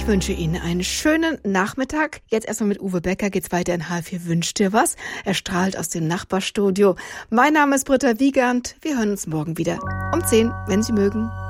Ich wünsche Ihnen einen schönen Nachmittag. Jetzt erstmal mit Uwe Becker geht's weiter in H4 Wünscht dir was. Er strahlt aus dem Nachbarstudio. Mein Name ist Britta Wiegand. Wir hören uns morgen wieder um 10, wenn Sie mögen.